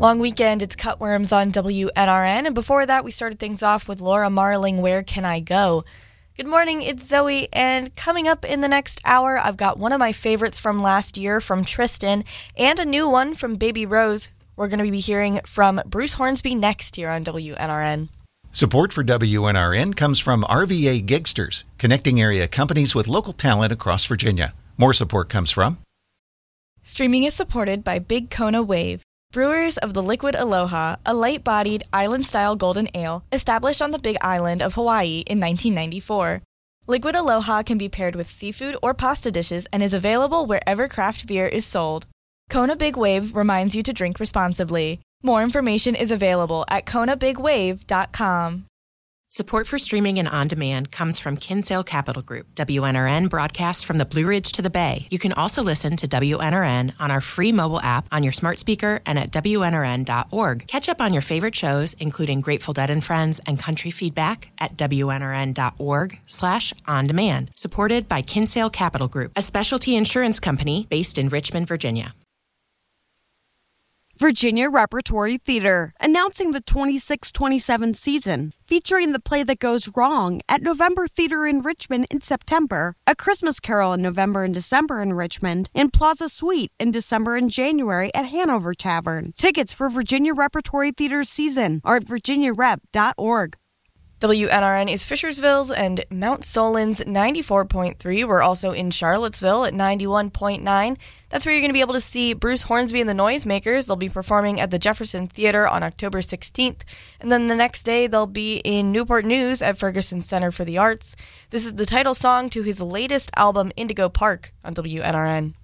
Long weekend, it's Cutworms on WNRN, and before that, we started things off with Laura Marling, Where Can I Go? Good morning, it's Zoe, and coming up in the next hour, I've got one of my favorites from last year from Tristan, and a new one from Baby Rose. We're going to be hearing from Bruce Hornsby next here on WNRN. Support for WNRN comes from RVA Gigsters, connecting area companies with local talent across Virginia. More support comes from... Streaming is supported by Big Kona Wave, brewers of the Liquid Aloha, a light-bodied, island-style golden ale established on the Big Island of Hawaii in 1994. Liquid Aloha can be paired with seafood or pasta dishes and is available wherever craft beer is sold. Kona Big Wave reminds you to drink responsibly. More information is available at konabigwave.com. Support for streaming and on-demand comes from Kinsale Capital Group. WNRN broadcasts from the Blue Ridge to the Bay. You can also listen to WNRN on our free mobile app, on your smart speaker, and at WNRN.org. Catch up on your favorite shows, including Grateful Dead and Friends and Country Feedback at WNRN.org/on-demand. Supported by Kinsale Capital Group, a specialty insurance company based in Richmond, Virginia. Virginia Repertory Theater, announcing the 26-27 season, featuring The Play That Goes Wrong at November Theater in Richmond in September, A Christmas Carol in November and December in Richmond, and Plaza Suite in December and January at Hanover Tavern. Tickets for Virginia Repertory Theater's season are at virginiarep.org. WNRN is Fishersville's and Mount Solon's 94.3. We're also in Charlottesville at 91.9. That's where you're going to be able to see Bruce Hornsby and the Noisemakers. They'll be performing at the Jefferson Theater on October 16th. And then the next day, they'll be in Newport News at Ferguson Center for the Arts. This is the title song to his latest album, Indigo Park, on WNRN.